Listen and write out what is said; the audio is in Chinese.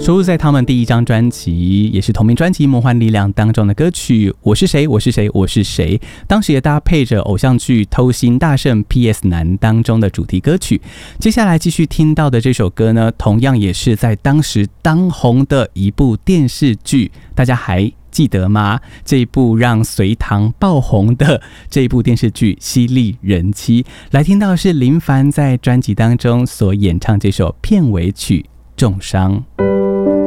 收录在他们第一张专辑，也是同名专辑《魔幻力量》当中的歌曲《我是谁，我是谁，我是谁》，当时也搭配着偶像剧《偷心大圣 PS 男》当中的主题歌曲。接下来继续听到的这首歌呢，同样也是在当时当红的一部电视剧，大家还记得吗？这一部让隋棠爆红的这一部电视剧《犀利人妻》，来听到的是林凡在专辑当中所演唱这首片尾曲《重伤》。